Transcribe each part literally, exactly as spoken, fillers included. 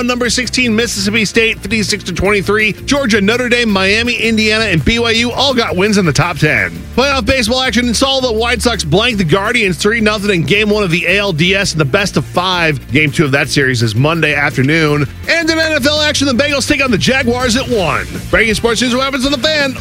down number sixteen Mississippi State fifty-six to twenty-three. Georgia, Notre Dame, Miami, Indiana, and B Y U all got wins in the top ten. Playoff baseball action in Seoul. The White Sox blanked the Guardians three nothing in game one of the A L D S in the best of five. Game two of that series is Monday afternoon. And in N F L action, the Bengals take on the Jaguars at one. Breaking sports news, what happens on the Fan?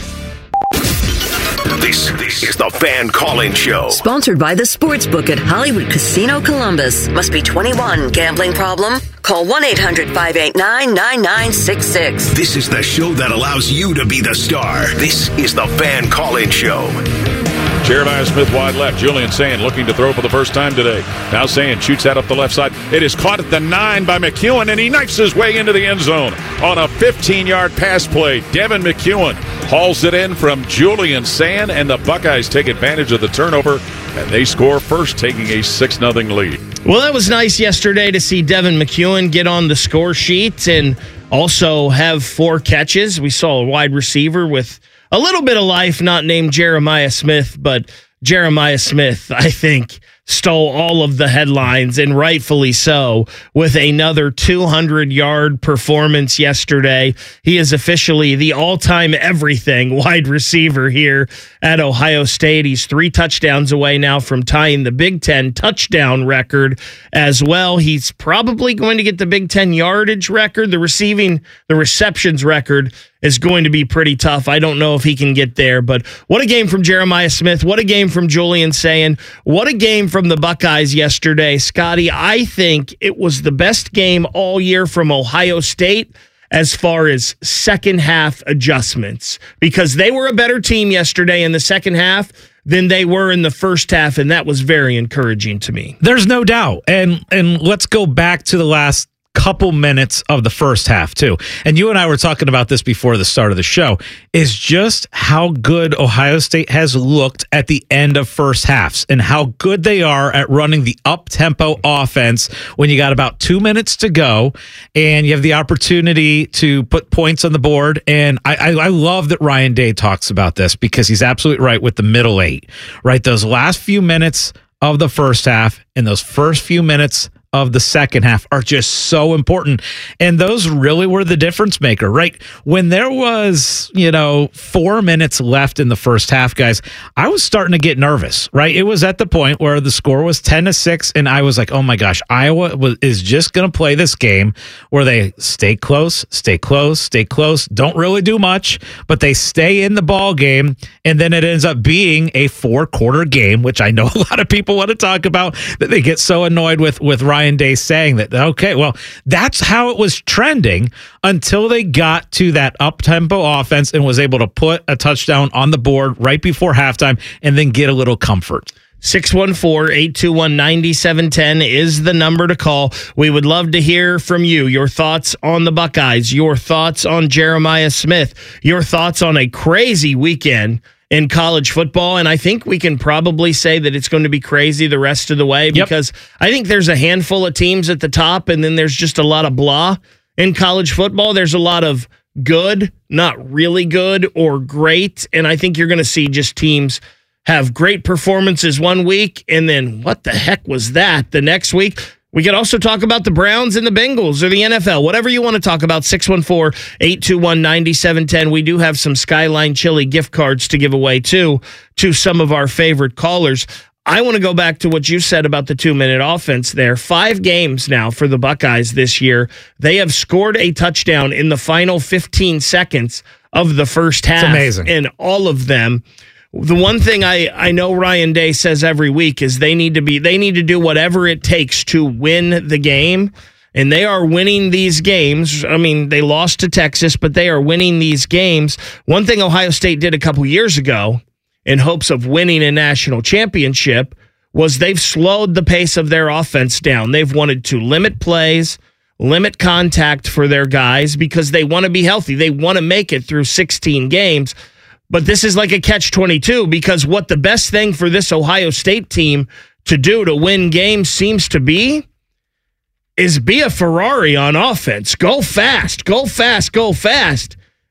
This, this is the Fan Call-In Show. Sponsored by the Sportsbook at Hollywood Casino Columbus. Must be twenty-one. Gambling problem? Call one eight hundred five eight nine nine nine six six. This is the show that allows you to be the star. This is the Fan Call-In Show. Jeremiah Smith wide left. Julian Sayin looking to throw for the first time today. Now Sayin shoots that up the left side. It is caught at the nine by McEwen, and he knifes his way into the end zone on a fifteen-yard pass play. Devin McEwen hauls it in from Julian Sayin, and the Buckeyes take advantage of the turnover, and they score first, taking a six nothing lead. Well, that was nice yesterday to see Devin McEwen get on the score sheet and also have four catches. We saw a wide receiver with a little bit of life, not named Jeremiah Smith, but Jeremiah Smith, I think, stole all of the headlines, and rightfully so, with another two hundred yard performance yesterday. He is officially the all-time everything wide receiver here at Ohio State. He's three touchdowns away now from tying the Big Ten touchdown record as well. He's probably going to get the Big Ten yardage record. The receiving, the receptions record is going to be pretty tough. I don't know if he can get there, but what a game from Jeremiah Smith. What a game from Julian Sayin. What a game from the Buckeyes yesterday. Scotty, I think it was the best game all year from Ohio State as far as second half adjustments, because they were a better team yesterday in the second half than they were in the first half, and that was very encouraging to me. There's no doubt. And and let's go back to the last couple minutes of the first half too. And you and I were talking about this before the start of the show, is just how good Ohio State has looked at the end of first halves and how good they are at running the up-tempo offense when you got about two minutes to go and you have the opportunity to put points on the board. And I, I, I love that Ryan Day talks about this, because he's absolutely right with the middle eight, right? Those last few minutes of the first half and those first few minutes of the second half are just so important. And those really were the difference maker, right? When there was, you know, four minutes left in the first half, guys, I was starting to get nervous, right? It was at the point where the score was ten to six, and I was like, oh my gosh, Iowa was, is just going to play this game where they stay close, stay close, stay close, don't really do much, but they stay in the ball game, and then it ends up being a four-quarter game, which I know a lot of people want to talk about, that they get so annoyed with, with Ryan Day saying that, okay, well, that's how it was trending until they got to that up-tempo offense and was able to put a touchdown on the board right before halftime and then get a little comfort. six one four, eight two one, nine seven one zero is the number to call. We would love to hear from you, your thoughts on the Buckeyes, your thoughts on Jeremiah Smith, your thoughts on a crazy weekend in college football, and I think we can probably say that it's going to be crazy the rest of the way, because yep. I think there's a handful of teams at the top, and then there's just a lot of blah in college football. There's a lot of good, not really good, or great, and I think you're going to see just teams have great performances one week, and then what the heck was that the next week? We could also talk about the Browns and the Bengals or the N F L, whatever you want to talk about. six one four, eight two one, nine seven one zero. We do have some Skyline Chili gift cards to give away, too, to some of our favorite callers. I want to go back to what you said about the two-minute offense there. Five games now for the Buckeyes this year. They have scored a touchdown in the final fifteen seconds of the first half. It's amazing. And all of them. The one thing I, I know Ryan Day says every week is they need to be they need to do whatever it takes to win the game, and they are winning these games. I mean, they lost to Texas, but they are winning these games. One thing Ohio State did a couple years ago in hopes of winning a national championship was they've slowed the pace of their offense down. They've wanted to limit plays, limit contact for their guys, because they want to be healthy. They want to make it through sixteen games. But this is like a catch twenty-two, because what the best thing for this Ohio State team to do to win games seems to be is be a Ferrari on offense. Go fast, go fast, go fast.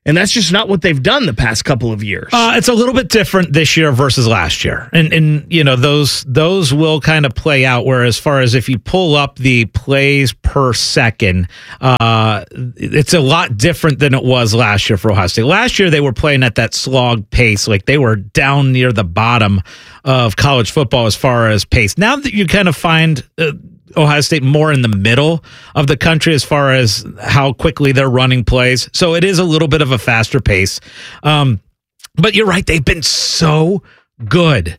And that's just not what they've done the past couple of years. Uh, it's a little bit different this year versus last year. And, and you know, those those will kind of play out, where as far as if you pull up the plays per second, uh, it's a lot different than it was last year for Ohio State. Last year, they were playing at that slog pace. Like, they were down near the bottom of college football as far as pace. Now that you kind of find Uh, Ohio State more in the middle of the country as far as how quickly they're running plays. So it is a little bit of a faster pace. Um, but you're right. They've been so good,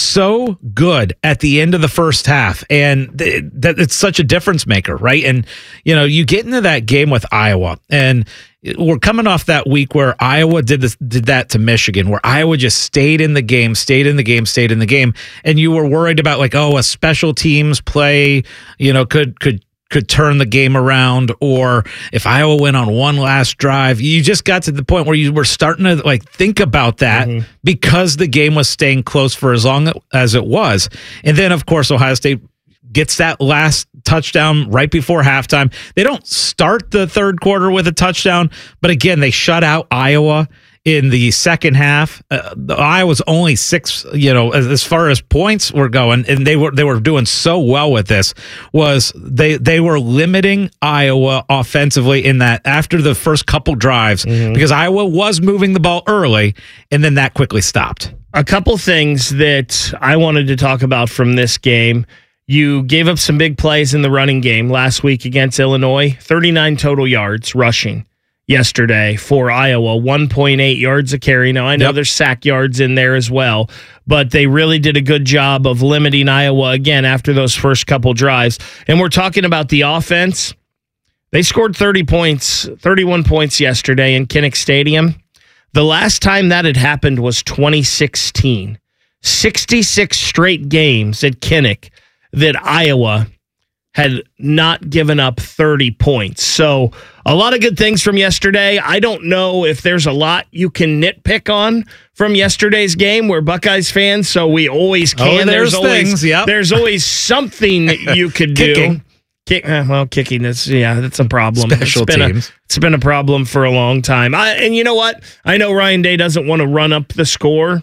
so good at the end of the first half. And th- that it's such a difference maker, right? And, you know, you get into that game with Iowa, and we're coming off that week where Iowa did this, did that to Michigan, where Iowa just stayed in the game, stayed in the game, stayed in the game, and you were worried about, like, oh, a special teams play, you know, could could could turn the game around, or if Iowa went on one last drive. You just got to the point where you were starting to, like, think about that mm-hmm. because the game was staying close for as long as it was. And then, of course, Ohio State gets that last touchdown right before halftime. They don't start the third quarter with a touchdown, but again, they shut out Iowa in the second half. Uh, Iowa's only six, you know, as, as far as points were going, and they were they were doing so well with this. Was they they were limiting Iowa offensively in that after the first couple drives mm-hmm. because Iowa was moving the ball early, and then that quickly stopped. A couple things that I wanted to talk about from this game. You gave up some big plays in the running game last week against Illinois. thirty-nine total yards rushing yesterday for Iowa. one point eight yards a carry. Now, I know yep. there's sack yards in there as well, but they really did a good job of limiting Iowa again after those first couple drives. And we're talking about the offense. They scored thirty points, thirty-one points yesterday in Kinnick Stadium. The last time that had happened was twenty sixteen. sixty-six straight games at Kinnick that Iowa had not given up thirty points. So a lot of good things from yesterday. I don't know if there's a lot you can nitpick on from yesterday's game. We're Buckeyes fans, so we always can. Oh, there's, there's always, things, yep. There's always something you could do. Kicking. Kick, uh, well, kicking is, yeah, that's a problem. Special it's been teams. A, it's been a problem for a long time. I, and you know what? I know Ryan Day doesn't want to run up the score.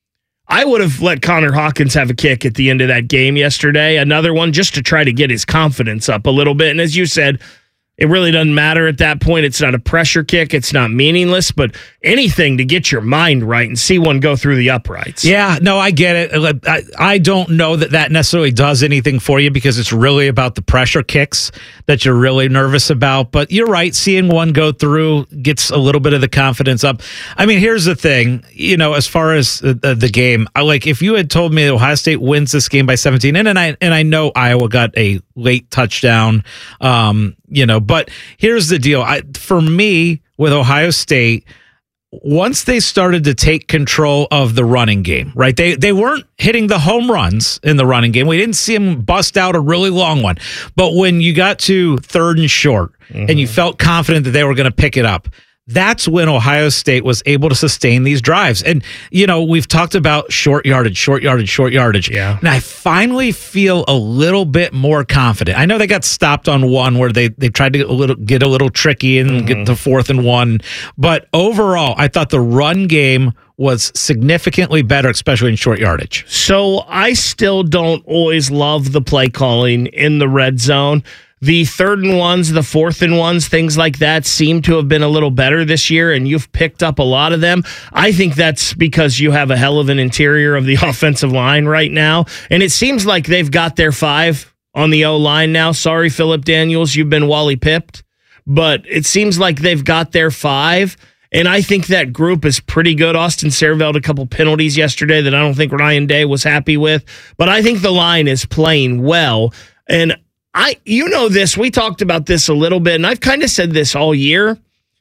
I would have let Connor Hawkins have a kick at the end of that game yesterday, another one just to try to get his confidence up a little bit. And as you said, it really doesn't matter at that point. It's not a pressure kick. It's not meaningless, but anything to get your mind right and see one go through the uprights. Yeah, no, I get it. I, I don't know that that necessarily does anything for you because it's really about the pressure kicks that you're really nervous about. But you're right. Seeing one go through gets a little bit of the confidence up. I mean, here's the thing, you know, as far as the, the game, I, like if you had told me that Ohio State wins this game by seventeen, and, and I and I know Iowa got a late touchdown, um, you know, but here's the deal. I, for me, with Ohio State, once they started to take control of the running game, right? They they weren't hitting the home runs in the running game. We didn't see them bust out a really long one. But when you got to third and short mm-hmm. and you felt confident that they were going to pick it up, that's when Ohio State was able to sustain these drives. And, you know, we've talked about short yardage, short yardage, short yardage. Yeah. And I finally feel a little bit more confident. I know they got stopped on one where they, they tried to get a little, get a little tricky and mm-hmm. get to fourth and one. But overall, I thought the run game was significantly better, especially in short yardage. So I still don't always love the play calling in the red zone. The third and ones, the fourth and ones, things like that seem to have been a little better this year, and you've picked up a lot of them. I think that's because you have a hell of an interior of the offensive line right now, and it seems like they've got their five on the O-line now. Sorry, Philip Daniels, you've been Wally pipped, but it seems like they've got their five, and I think that group is pretty good. Austin Serveld, a couple penalties yesterday that I don't think Ryan Day was happy with, but I think the line is playing well, and I, you know this, we talked about this a little bit, and I've kind of said this all year.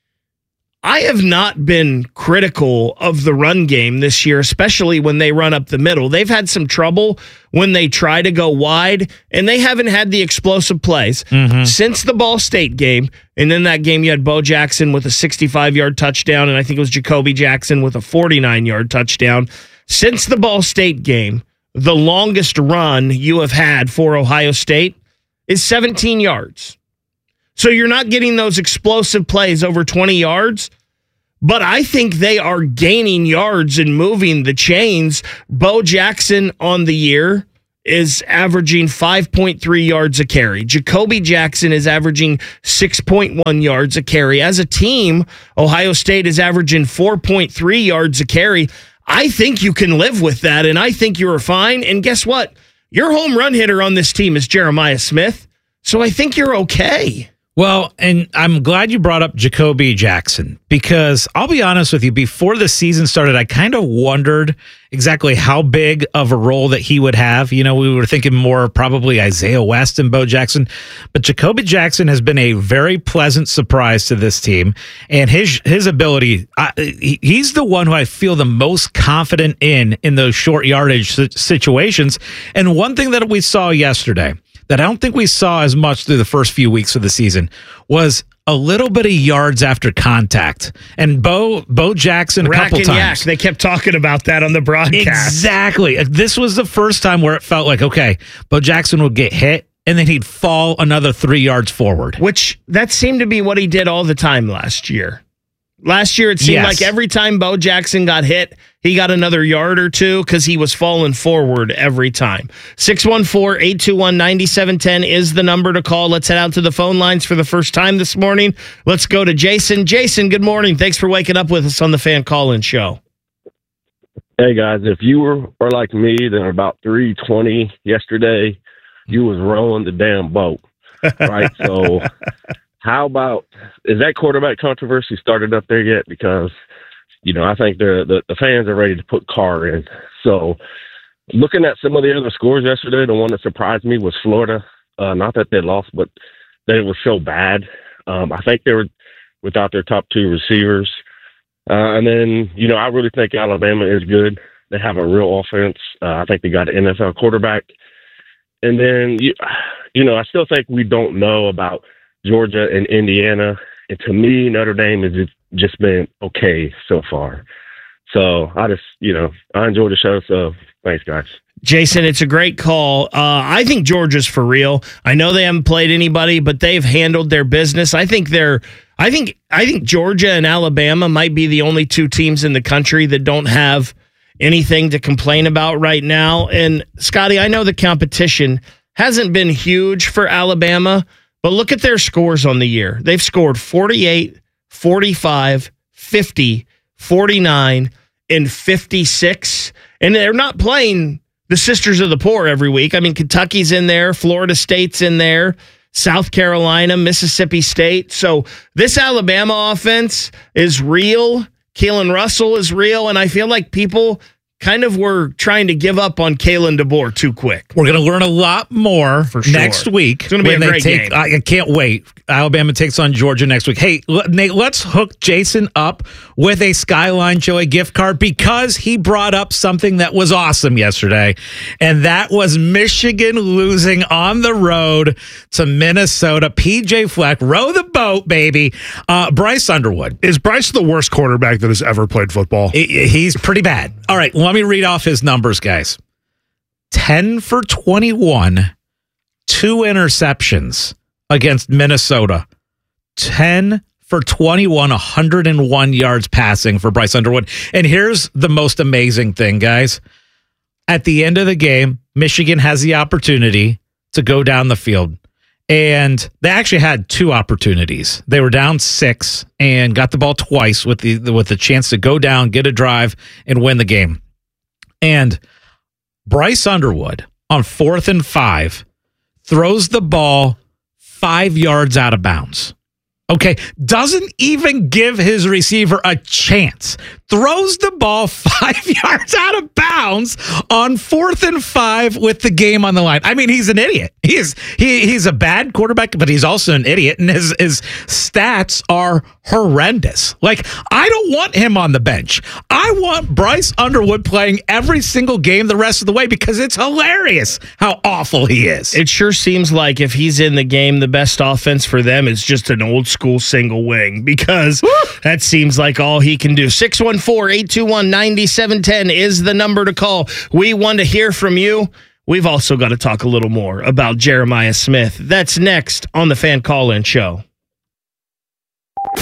I have not been critical of the run game this year, especially when they run up the middle. They've had some trouble when they try to go wide, and they haven't had the explosive plays. Mm-hmm. Since the Ball State game, and then that game you had Bo Jackson with a sixty-five-yard touchdown, and I think it was Jacoby Jackson with a forty-nine-yard touchdown. Since the Ball State game, the longest run you have had for Ohio State is seventeen yards. So you're not getting those explosive plays over twenty yards, but I think they are gaining yards and moving the chains. Bo Jackson on the year is averaging five point three yards a carry. Jacoby Jackson is averaging six point one yards a carry. As a team, Ohio State is averaging four point three yards a carry. I think you can live with that, and I think you're fine. And guess what? Your home run hitter on this team is Jeremiah Smith, so I think you're okay. Well, and I'm glad you brought up Jacoby Jackson, because I'll be honest with you, before the season started, I kind of wondered exactly how big of a role that he would have. You know, we were thinking more probably Isaiah West and Bo Jackson, but Jacoby Jackson has been a very pleasant surprise to this team, and his his ability, I, he, he's the one who I feel the most confident in in those short yardage situations. And one thing that we saw yesterday that I don't think we saw as much through the first few weeks of the season was a little bit of yards after contact. And Bo Bo Jackson a Rack couple and times. Yak, they kept talking about that on the broadcast. Exactly. This was the first time where it felt like, okay, Bo Jackson would get hit and then he'd fall another three yards forward. Which that seemed to be what he did all the time last year. Last year, it seemed Yes. like every time Bo Jackson got hit, he got another yard or two because he was falling forward every time. six one four, eight two one, nine seven one zero is the number to call. Let's head out to the phone lines for the first time this morning. Let's go to Jason. Jason, good morning. Thanks for waking up with us on the Fan Call-In Show. Hey, guys, if you were, were like me, then about three twenty yesterday, you was rowing the damn boat, right? So how about, is that quarterback controversy started up there yet? Because, you know, I think the, the the fans are ready to put Carr in. So looking at some of the other scores yesterday, the one that surprised me was Florida. Uh, not that they lost, but that it was so bad. Um, I think they were without their top two receivers. Uh, and then, you know, I really think Alabama is good. They have a real offense. Uh, I think they got an N F L quarterback. And then, you, you know, I still think we don't know about Georgia and Indiana. And to me, Notre Dame has just been okay so far. So I just, you know, I enjoyed the show. So thanks, guys. Jason, it's a great call. Uh, I think Georgia's for real. I know they haven't played anybody, but they've handled their business. I think they're. I think. I think Georgia and Alabama might be the only two teams in the country that don't have anything to complain about right now. And Scotty, I know the competition hasn't been huge for Alabama, but look at their scores on the year. They've scored forty-eight, forty-five, fifty, forty-nine, and fifty-six. And they're not playing the Sisters of the Poor every week. I mean, Kentucky's in there, Florida State's in there, South Carolina, Mississippi State. So this Alabama offense is real. Keelan Russell is real, and I feel like people kind of were trying to give up on Kalen DeBoer too quick. We're going to learn a lot more For sure. next week. It's going to be a when great they take, game. I can't wait. Alabama takes on Georgia next week. Hey, Nate, let's hook Jason up with a Skyline Chili gift card because he brought up something that was awesome yesterday, and that was Michigan losing on the road to Minnesota. P J Fleck, row the boat, baby. Uh, Bryce Underwood. Is Bryce the worst quarterback that has ever played football? He- He's pretty bad. All right, let me read off his numbers, guys. ten for twenty-one, two interceptions against Minnesota. ten for twenty-one, one hundred one yards passing for Bryce Underwood. And here's the most amazing thing, guys. At the end of the game, Michigan has the opportunity to go down the field. And they actually had two opportunities. They were down six and got the ball twice with the with the chance to go down, get a drive, and win the game. And Bryce Underwood on fourth and five throws the ball five yards out of bounds. Okay, doesn't even give his receiver a chance. Throws the ball five yards out of bounds on fourth and five with the game on the line. I mean, he's an idiot. He is he he's a bad quarterback, but he's also an idiot, and his his stats are horrendous. Like, I don't want him on the bench. I want Bryce Underwood playing every single game the rest of the way because it's hilarious how awful he is. It sure seems like if he's in the game, the best offense for them is just an old school single wing because that seems like all he can do. six one four, eight two one, nine seven one zero is the number to call. We want to hear from you. We've also got to talk a little more about Jeremiah Smith. That's next on the Fan Call-In Show.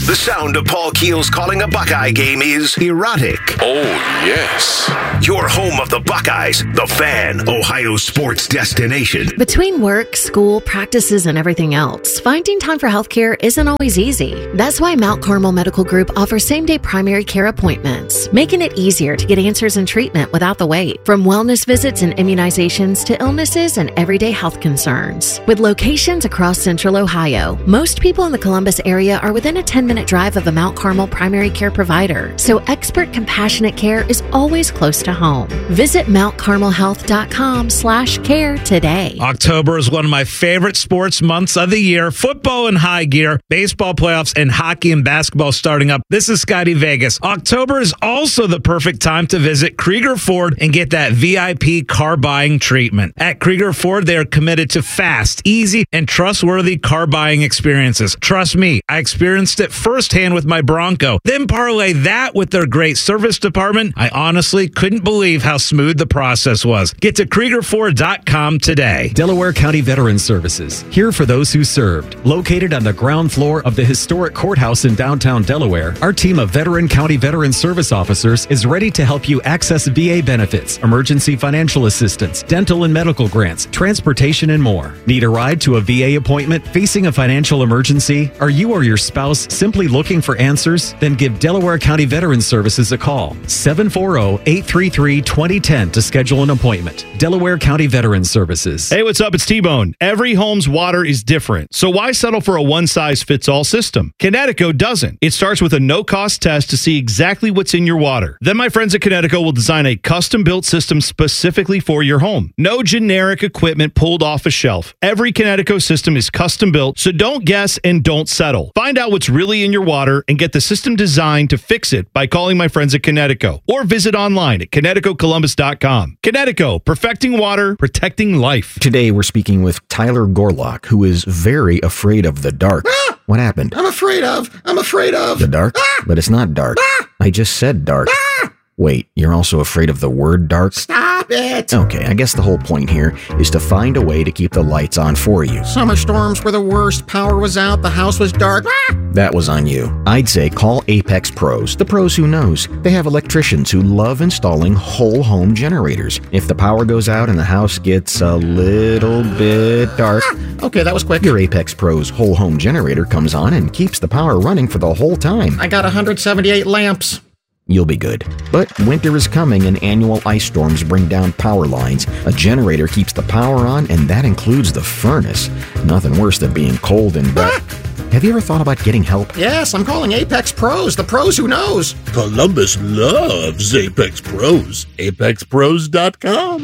The sound of Paul Keels calling a Buckeye game is erotic. Oh, yes. Your home of the Buckeyes, the Fan, Ohio sports destination. Between work, school, practices, and everything else, finding time for healthcare isn't always easy. That's why Mount Carmel Medical Group offers same-day primary care appointments, making it easier to get answers and treatment without the wait. From wellness visits and immunizations to illnesses and everyday health concerns. With locations across Central Ohio, most people in the Columbus area are within a ten-minute drive of a Mount Carmel primary care provider, so expert compassionate care is always close to home. Visit mount carmel health dot com slash care today. October is one of my favorite sports months of the year. Football in high gear, baseball playoffs, and hockey and basketball starting up. This is Scotty Vegas. October is also the perfect time to visit Krieger Ford and get that V I P car buying treatment. At Krieger Ford, they are committed to fast, easy, and trustworthy car buying experiences. Trust me, I experienced it firsthand with my Bronco. Then parlay that with their great service department. I honestly couldn't believe how smooth the process was. Get to Krieger Ford dot com today. Delaware County Veterans Services, here for those who served. Located on the ground floor of the historic courthouse in downtown Delaware, our team of veteran county veteran service officers is ready to help you access V A benefits, emergency financial assistance, dental and medical grants, transportation, and more. Need a ride to a V A appointment? Facing a financial emergency? Are you or your spouse simply looking for answers? Then give Delaware County Veterans Services a call. seven four zero, eight three three, two zero one zero to schedule an appointment. Delaware County Veterans Services. Hey, what's up? It's T-Bone. Every home's water is different, so why settle for a one-size-fits-all system? Connecticut doesn't. It starts with a no-cost test to see exactly what's in your water. Then my friends at Connecticut will design a custom-built system specifically for your home. No generic equipment pulled off a shelf. Every Connecticut system is custom-built, so don't guess and don't settle. Find out what's really in your water and get the system designed to fix it by calling my friends at Connecticut or visit online at connecticut columbus dot com. Connecticut, perfecting water, protecting life. Today we're speaking with Tyler Gorlock, who is very afraid of the dark. Ah! What happened? I'm afraid of. I'm afraid of. The dark? Ah! But it's not dark. Ah! I just said dark. Ah! Wait, you're also afraid of the word dark? Stop it. Okay, I guess the whole point here is to find a way to keep the lights on for you. Summer storms were the worst. Power was out. The house was dark. Ah! That was on you. I'd say call Apex Pros, the pros who knows. They have electricians who love installing whole home generators. If the power goes out and the house gets a little bit dark, Ah! Okay, that was quick. your Apex Pros whole home generator comes on and keeps the power running for the whole time. I got one hundred seventy-eight lamps. You'll be good. But winter is coming and annual ice storms bring down power lines. A generator keeps the power on, and that includes the furnace. Nothing worse than being cold and wet. Have you ever thought about getting help? Yes, I'm calling Apex Pros, the pros who knows. Columbus loves Apex Pros. apex pros dot com.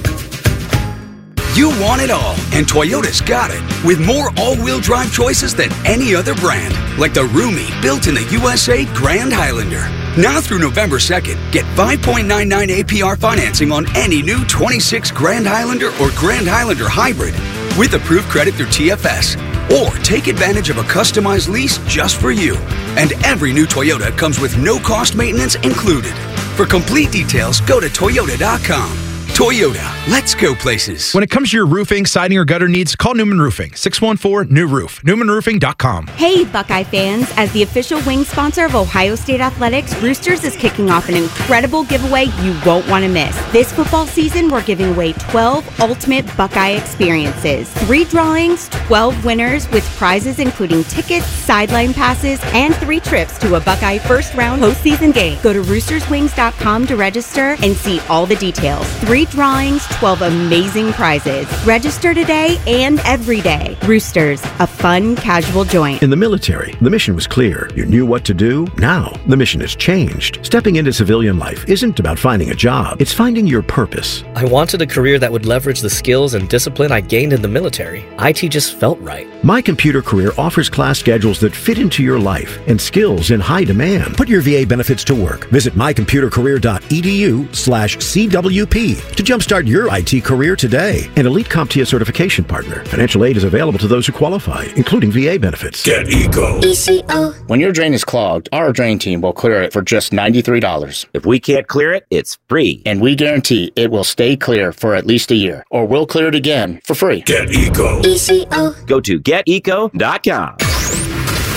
You want it all, and Toyota's got it. With more all-wheel drive choices than any other brand. Like the roomy, built in the U S A Grand Highlander. Now through November second, get five point nine nine A P R financing on any new twenty-six Grand Highlander or Grand Highlander Hybrid with approved credit through T F S. Or take advantage of a customized lease just for you. And every new Toyota comes with no-cost maintenance included. For complete details, go to toyota dot com. Toyota, let's go places. When it comes to your roofing, siding, or gutter needs, call Newman Roofing, six one four, new roof, newman roofing dot com. Hey, Buckeye fans. As the official wing sponsor of Ohio State Athletics, Roosters is kicking off an incredible giveaway you won't want to miss. This football season, we're giving away twelve ultimate Buckeye experiences. Three drawings, twelve winners with prizes including tickets, sideline passes, and three trips to a Buckeye first-round postseason game. Go to roosters wings dot com to register and see all the details. Three drawings, twelve amazing prizes. Register today and every day. Roosters, a fun, casual joint. In the military, the mission was clear. You knew what to do. Now, the mission has changed. Stepping into civilian life isn't about finding a job. It's finding your purpose. I wanted a career that would leverage the skills and discipline I gained in the military. I T just felt right. My Computer Career offers class schedules that fit into your life and skills in high demand. Put your V A benefits to work. Visit my computer career dot e d u slash C W P to jumpstart your I T career today. An Elite CompTIA certification partner. Financial aid is available to those who qualify, including V A benefits. Get Eco. E C O. When your drain is clogged, our drain team will clear it for just ninety-three dollars. If we can't clear it, it's free. And we guarantee it will stay clear for at least a year, or we'll clear it again for free. Get Eco. E C O. Go to get eco dot com.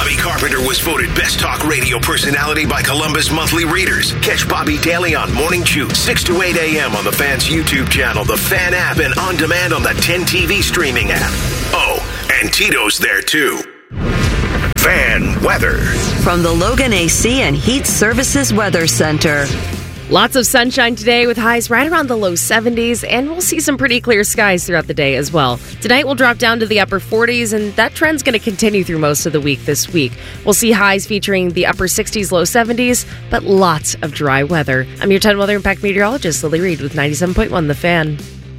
Bobby Carpenter was voted Best Talk Radio Personality by Columbus Monthly Readers. Catch Bobby daily on Morning Chew, six to eight a.m. on the Fan's YouTube channel, the Fan app, and on demand on the ten T V streaming app. Oh, and Tito's there too. Fan weather. From the Logan A C and Heat Services Weather Center. Lots of sunshine today with highs right around the low seventies, and we'll see some pretty clear skies throughout the day as well. Tonight we'll drop down to the upper forties, and that trend's going to continue through most of the week this week. We'll see highs featuring the upper sixties, low seventies, but lots of dry weather. I'm your ten Weather Impact meteorologist, Lily Reed with ninety-seven point one The Fan.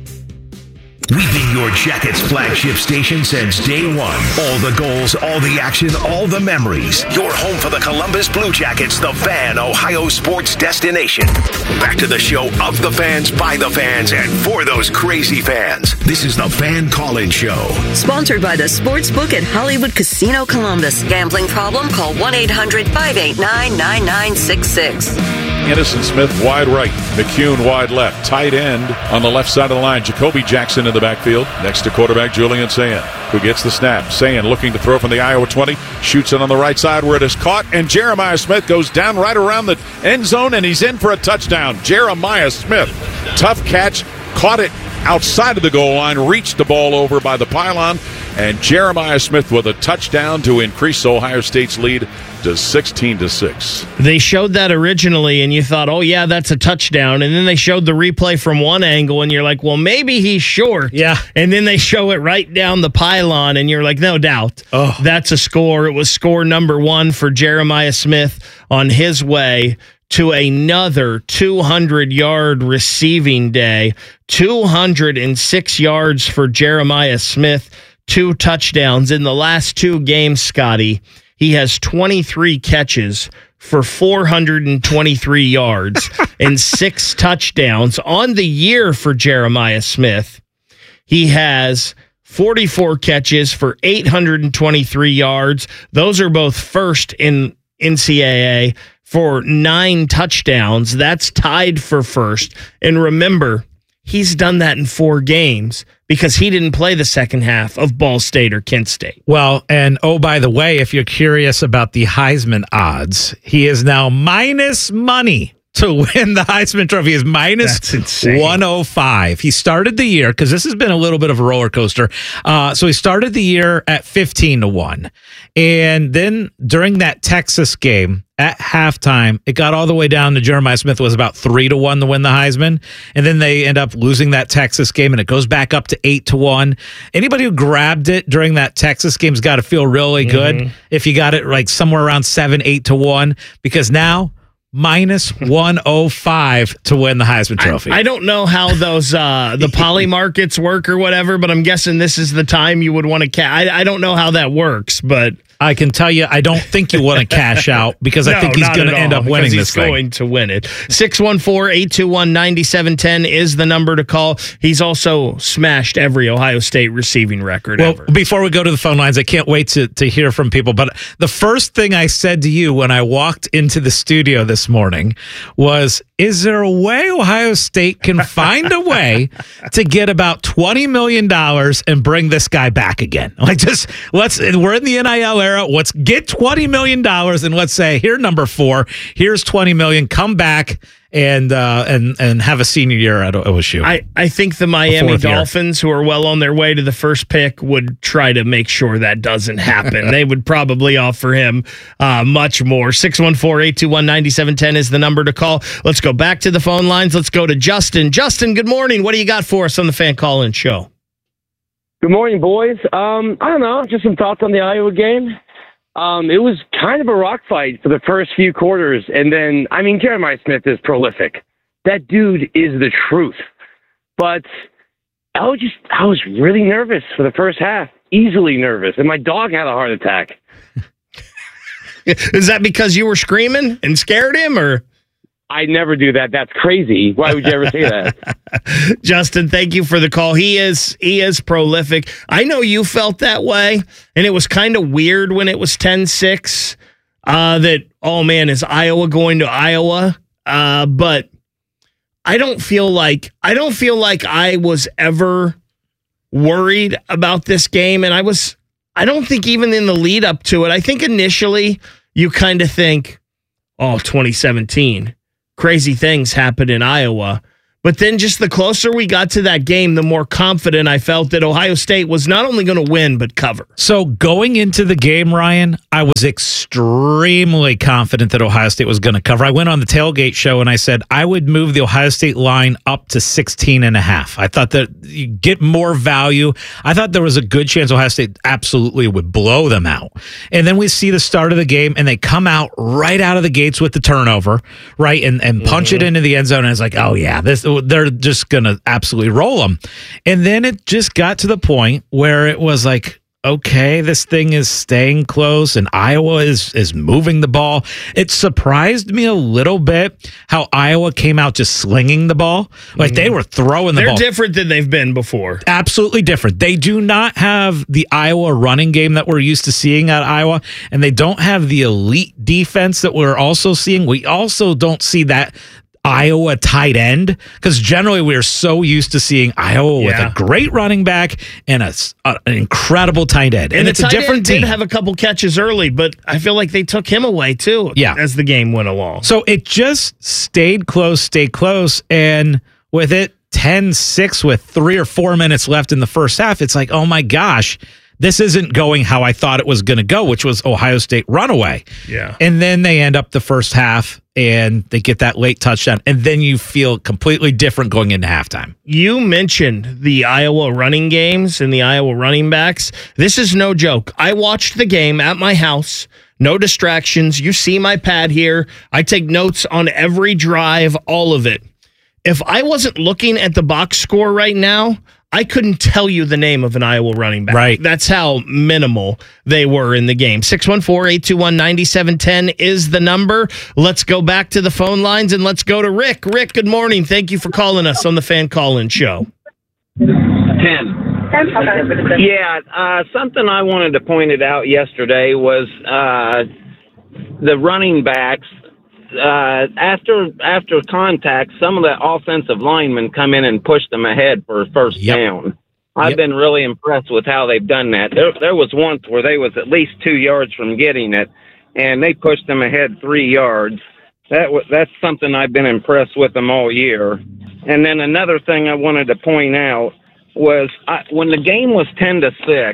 We've been your Jackets flagship station since day one. All the goals, all the action, all the memories. Your home for the Columbus Blue Jackets, the Fan, Ohio sports destination. Back to the show of the fans, by the fans, and for those crazy fans. This is the Fan Call-In Show. Sponsored by the Sportsbook at Hollywood Casino Columbus. Gambling problem? Call one eight hundred five eight nine nine nine six six. Anderson Smith wide right, McCune wide left, tight end on the left side of the line. Jacoby Jackson in the backfield next to quarterback Julian Sayin, who gets the snap. Sayin looking to throw from the Iowa twenty, shoots it on the right side where it is caught, and Jeremiah Smith goes down right around the end zone, and he's in for a touchdown. Jeremiah Smith, tough catch, caught it outside of the goal line, reached the ball over by the pylon, and Jeremiah Smith with a touchdown to increase Ohio State's lead to sixteen to six. They showed that originally, and you thought, oh, yeah, that's a touchdown. And then they showed the replay from one angle, and you're like, well, maybe he's short. Yeah. And then they show it right down the pylon, and you're like, no doubt. Oh. That's a score. It was score number one for Jeremiah Smith on his way to another two hundred yard receiving day. two hundred six yards for Jeremiah Smith, two touchdowns. In the last two games, Scotty, he has twenty-three catches for four hundred twenty-three yards and six touchdowns. On the year for Jeremiah Smith, he has forty-four catches for eight hundred twenty-three yards. Those are both first in N C double A for nine touchdowns. That's tied for first. And remember, he's done that in four games because he didn't play the second half of Ball State or Kent State. Well, and oh, by the way, if you're curious about the Heisman odds, he is now minus money to win the Heisman Trophy. Is minus one oh five. He started the year, because this has been a little bit of a roller coaster. Uh, so he started the year at fifteen to one. And then during that Texas game, at halftime, it got all the way down to Jeremiah Smith was about three to one to win the Heisman. And then they end up losing that Texas game, and it goes back up to eight to one. Anybody who grabbed it during that Texas game's got to feel really good mm-hmm. if you got it like somewhere around seven, eight to one, because now minus one oh five to win the Heisman Trophy. I, I don't know how those uh, the poly markets work or whatever, but I'm guessing this is the time you would want to cash. I, I don't know how that works, but I can tell you, I don't think you want to cash out, because no, I think he's going to end up winning this thing. He's going to win it. six one four, eight two one, nine seven one zero is the number to call. He's also smashed every Ohio State receiving record well, ever. Before we go to the phone lines, I can't wait to, to hear from people. But the first thing I said to you when I walked into the studio this morning was, is there a way Ohio State can find a way to get about twenty million dollars and bring this guy back again? Like, just let's, we're in the N I L era. Let's get twenty million dollars and let's say, here, number four, here's twenty million dollars. Come back and uh, and and have a senior year at O S U. I, I think the Miami Dolphins, who are well on their way to the first pick, would try to make sure that doesn't happen. They would probably offer him uh, much more. six one four, eight two one, nine seven one zero is the number to call. Let's go back to the phone lines. Let's go to Justin. Justin, good morning. What do you got for us on the Fan Call-In Show? Good morning, boys. Um, I don't know, just some thoughts on the Iowa game. Um, it was kind of a rock fight for the first few quarters, and then, I mean, Jeremiah Smith is prolific. That dude is the truth. But I was just, I was really nervous for the first half, easily nervous, and my dog had a heart attack. Is that because you were screaming and scared him, or? I never do that. That's crazy. Why would you ever say that? Justin, thank you for the call. He is he is prolific. I know you felt that way, and it was kind of weird when it was ten six uh, that, oh, man, is Iowa going to Iowa? Uh, but I don't feel like I don't feel like I was ever worried about this game, and I was I don't think even in the lead up to it, I think initially you kind of think, oh, twenty seventeen, crazy things happened in Iowa. But then just the closer we got to that game, the more confident I felt that Ohio State was not only going to win, but cover. So going into the game, Ryan, I was extremely confident that Ohio State was going to cover. I went on the tailgate show and I said I would move the Ohio State line up to sixteen and a half. I thought that you get more value. I thought there was a good chance Ohio State absolutely would blow them out. And then we see the start of the game and they come out right out of the gates with the turnover, right? And, and punch mm-hmm. it into the end zone. And it's like, oh yeah, this they're just going to absolutely roll them. And then it just got to the point where it was like, okay, this thing is staying close and Iowa is is moving the ball. It surprised me a little bit how Iowa came out just slinging the ball. Like they were throwing the They're ball. They're different than they've been before. Absolutely different. They do not have the Iowa running game that we're used to seeing at Iowa, and they don't have the elite defense that we're also seeing. We also don't see that Iowa tight end, because generally we're so used to seeing Iowa Yeah. with a great running back and a, a- an incredible tight end, and, And, it's the a tight different end team. did have a couple catches early, but I feel like they took him away too. Yeah. as the game went along. So it just stayed close, stayed close, and with it ten six with three or four minutes left in the first half, it's like, oh my gosh, this isn't going how I thought it was going to go, which was Ohio State runaway. Yeah. And then they end up the first half and they get that late touchdown. And then you feel completely different going into halftime. You mentioned the Iowa running games and the Iowa running backs. This is no joke. I watched the game at my house. No distractions. You see my pad here. I take notes on every drive, all of it. If I wasn't looking at the box score right now, I couldn't tell you the name of an Iowa running back. Right. That's how minimal they were in the game. six one four, eight two one, nine seven one zero is the number. Let's go back to the phone lines and let's go to Rick. Rick, good morning. Thank you for calling us on the Fan Call-In Show. ten. Yeah, uh, something I wanted to point it out yesterday was uh, the running backs. Uh, after after contact, some of the offensive linemen come in and push them ahead for first Yep. down. I've Yep. been really impressed with how they've done that. There, there was once where they was at least two yards from getting it, and they pushed them ahead three yards. That was, that's something I've been impressed with them all year. And then another thing I wanted to point out was I, when the game was ten to six,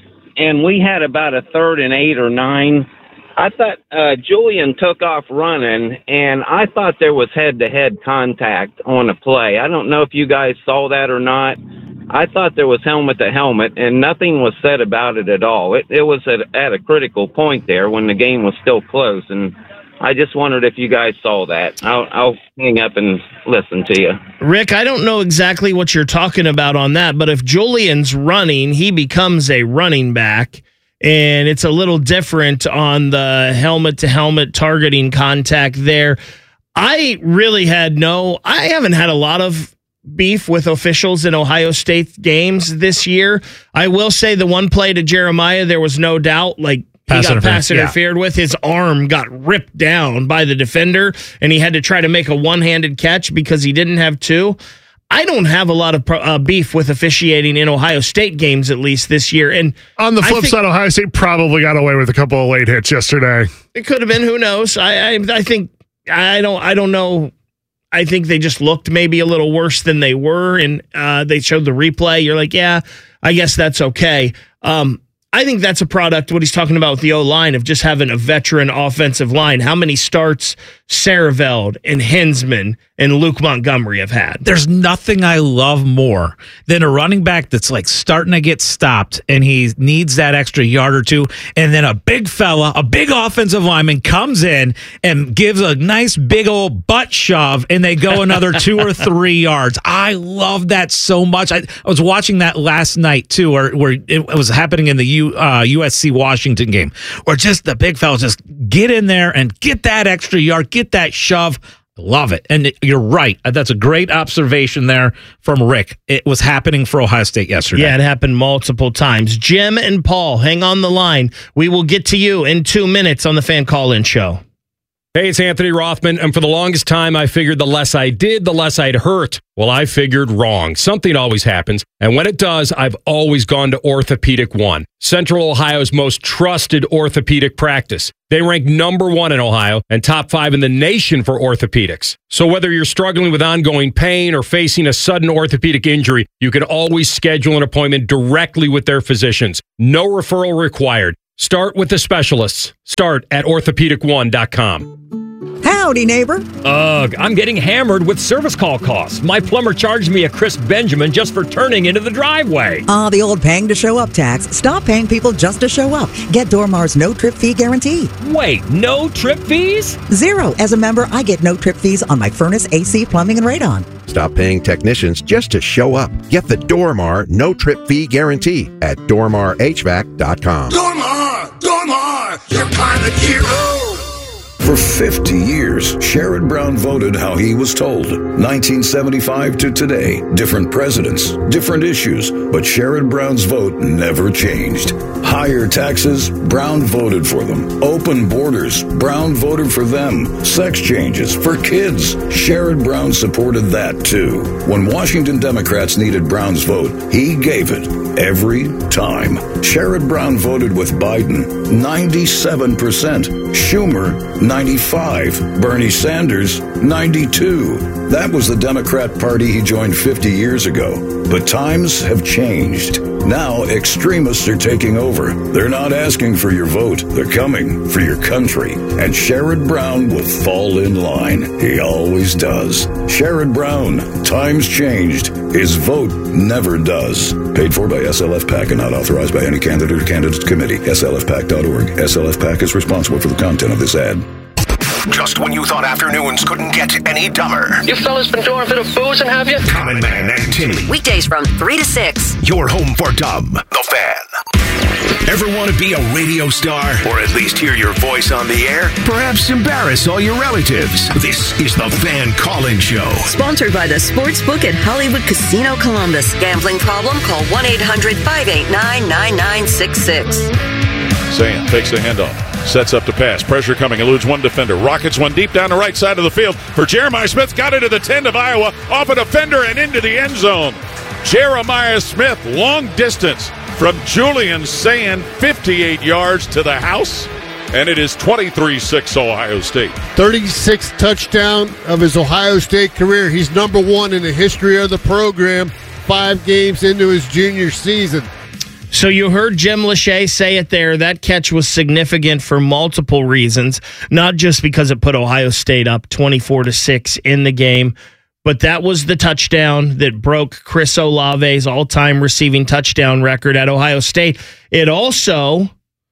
and we had about a third and eight or nine. I thought uh, Julian took off running, and I thought there was head-to-head contact on a play. I don't know if you guys saw that or not. I thought there was helmet-to-helmet, and nothing was said about it at all. It, it was at, at a critical point there when the game was still close, and I just wondered if you guys saw that. I'll, I'll hang up and listen to you. Rick, I don't know exactly what you're talking about on that, but if Julian's running, he becomes a running back. And it's a little different on the helmet-to-helmet targeting contact there. I really had no – I haven't had a lot of beef with officials in Ohio State games this year. I will say the one play to Jeremiah, there was no doubt, like, Pass he got pass interference, yeah. interfered with. His arm got ripped down by the defender, and he had to try to make a one-handed catch because he didn't have two. I don't have a lot of uh, beef with officiating in Ohio State games, at least this year. And on the flip think, side, Ohio State probably got away with a couple of late hits yesterday. It could have been. Who knows? I, I, I think I don't. I don't know. I think they just looked maybe a little worse than they were, and uh, they showed the replay. You're like, yeah, I guess that's okay. Um, I think that's a product, what he's talking about with the O-line, of just having a veteran offensive line. How many starts Sareveld and Hensman and Luke Montgomery have had? There's nothing I love more than a running back that's like starting to get stopped and he needs that extra yard or two, and then a big fella, a big offensive lineman comes in and gives a nice big old butt shove and they go another two or three yards. I love that so much. I, I was watching that last night too, where, where it was happening in the U, uh, U S C Washington game, where just the big fellas just get in there and get that extra yard, get that shove. Love it. And you're right. That's a great observation there from Rick. It was happening for Ohio State yesterday. Yeah, it happened multiple times. Jim and Paul, hang on the line. We will get to you in two minutes on the Fan Call-In Show. Hey, it's Anthony Rothman, and for the longest time, I figured the less I did, the less I'd hurt. Well, I figured wrong. Something always happens, and when it does, I've always gone to Orthopedic One, Central Ohio's most trusted orthopedic practice. They rank number one in Ohio and top five in the nation for orthopedics. So whether you're struggling with ongoing pain or facing a sudden orthopedic injury, you can always schedule an appointment directly with their physicians. No referral required. Start with the specialists. Start at orthopedic one dot com. Howdy, neighbor. Ugh, I'm getting hammered with service call costs. My plumber charged me a crisp Benjamin just for turning into the driveway. Ah, uh, the old paying to show up tax. Stop paying people just to show up. Get Dormar's no trip fee guarantee. Wait, no trip fees? Zero. As a member, I get no trip fees on my furnace, A C, plumbing, and radon. Stop paying technicians just to show up. Get the Dormar no trip fee guarantee at dormar h v a c dot com. Dormar! Dormar! Your pilot hero! For fifty years, Sherrod Brown voted how he was told. nineteen seventy-five to today, different presidents, different issues, but Sherrod Brown's vote never changed. Higher taxes, Brown voted for them. Open borders, Brown voted for them. Sex changes for kids, Sherrod Brown supported that too. When Washington Democrats needed Brown's vote, he gave it every time. Sherrod Brown voted with Biden, ninety-seven percent. Schumer, ninety-five. Bernie Sanders, ninety-two. That was the Democrat Party he joined fifty years ago. But times have changed. Now extremists are taking over. They're not asking for your vote. They're coming for your country. And Sherrod Brown will fall in line. He always does. Sherrod Brown, times changed. His vote never does. Paid for by S L F PAC and not authorized by any candidate or candidate committee. S L F PAC dot org. S L F PAC is responsible for the content of this ad. Just when you thought afternoons couldn't get any dumber. You fellas been doing a bit of boozing, have you? Common Man and Timmy. Weekdays from three to six. Your home for dumb. The Fan. Ever want to be a radio star? Or at least hear your voice on the air? Perhaps embarrass all your relatives? This is the Fan Call-In Show. Sponsored by the Sportsbook at Hollywood Casino Columbus. Gambling problem? Call one eight hundred five eight nine nine nine six six. Sayan takes the handoff. Sets up to pass. Pressure coming. Eludes one defender. Rockets one deep down the right side of the field for Jeremiah Smith. Got into the ten of Iowa. Off a defender and into the end zone. Jeremiah Smith, long distance from Julian Sayin, fifty-eight yards to the house. And it is twenty-three six Ohio State. thirty-sixth touchdown of his Ohio State career. He's number one in the history of the program. Five games into his junior season. So you heard Jim Lachey say it there. That catch was significant for multiple reasons, not just because it put Ohio State up twenty-four to six in the game, but that was the touchdown that broke Chris Olave's all-time receiving touchdown record at Ohio State. It also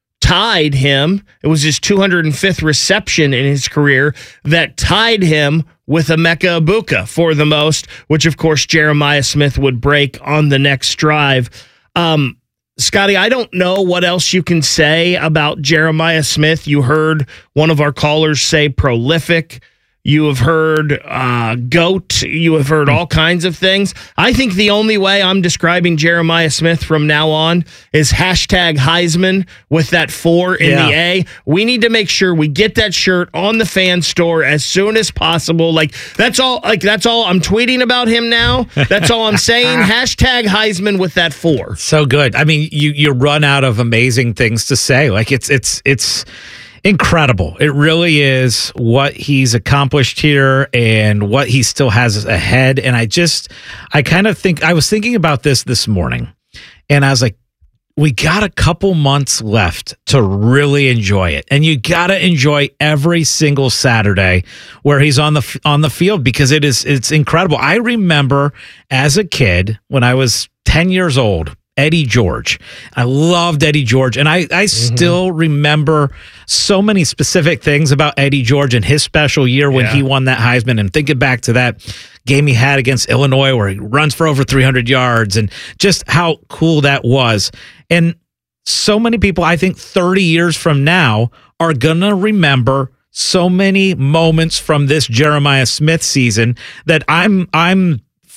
tied him. It was his two hundred fifth reception in his career that tied him with Emeka Egbuka for the most, which, of course, Jeremiah Smith would break on the next drive. Um, Scotty, I don't know what else you can say about Jeremiah Smith. You heard one of our callers say prolific. You have heard uh, GOAT. You have heard all kinds of things. I think the only way I'm describing Jeremiah Smith from now on is hashtag Heisman with that four in yeah. the A. We need to make sure we get that shirt on the Fan Store as soon as possible. Like that's all. Like that's all I'm tweeting about him now. That's all I'm saying. Hashtag Heisman with that four. So good. I mean, you you run out of amazing things to say. Like it's it's it's. incredible. It really is what he's accomplished here and what he still has ahead. And I just, I kind of think, I was thinking about this this morning and I was like, we got a couple months left to really enjoy it. And you got to enjoy every single Saturday where he's on the, on the field because it is, it's incredible. I remember as a kid when I was ten years old, Eddie George. I loved Eddie George, and I, I mm-hmm. still remember so many specific things about Eddie George and his special year when yeah. he won that Heisman, and thinking back to that game he had against Illinois where he runs for over three hundred yards and just how cool that was. And so many people, I think thirty years from now, are going to remember so many moments from this Jeremiah Smith season that I'm I'm